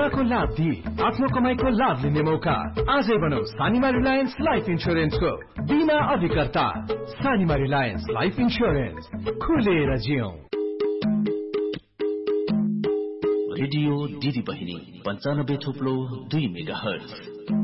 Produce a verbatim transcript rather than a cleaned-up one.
बीमाको लाभ दिई आफ्नो कमाईको लाभ लिने मौका। आजै बनाऊ सानिमा रिलायन्स लाइफ इन्स्योरेन्सको बीमा अभिकर्ता। सानिमा रिलायन्स लाइफ इन्स्योरेन्स, खुलेर जियौं। रेडियो दिदी बहिनी पञ्चानब्बे थुप्लो दुई मेगा हर्ज।